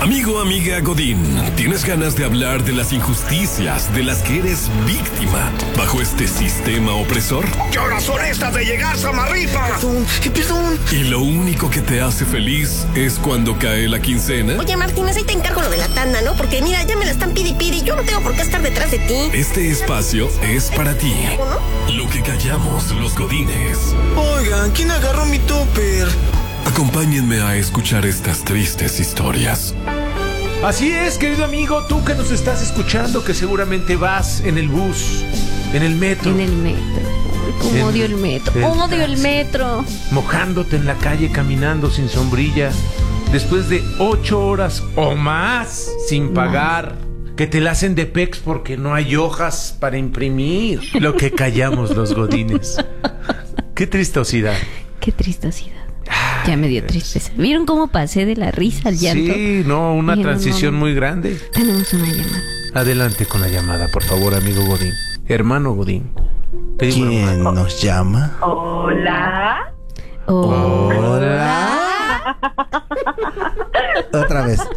Amigo, amiga Godín, ¿tienes ganas de hablar de las injusticias de las que eres víctima bajo este sistema opresor? ¿Qué horas son estas de llegar, Samarripa? Perdón. Y lo único que te hace feliz es cuando cae la quincena. Oye, Martínez, ahí te encargo lo de la tanda, ¿no? Porque mira, ya me la están pidi. Yo no tengo por qué estar detrás de ti. Este espacio es para ti. ¿No? Lo que callamos los godines. Oigan, ¿quién agarró mi topper? Acompáñenme a escuchar estas tristes historias. Así es, querido amigo, tú que nos estás escuchando, que seguramente vas en el bus, en el metro. En el metro. Como odio el metro. Odio el metro. Mojándote en la calle, caminando sin sombrilla, después de 8 horas o más sin pagar. Que te la hacen de pex porque no hay hojas para imprimir. Lo que callamos los godines. Qué tristosidad. Qué tristosidad. Ya me dio tristeza. ¿Vieron cómo pasé de la risa al llanto? Sí, no, una transición muy grande. Tenemos una llamada. Adelante con la llamada, por favor, amigo Godín. Hermano Godín. ¿Quién nos llama? Hola. Hola. Otra vez.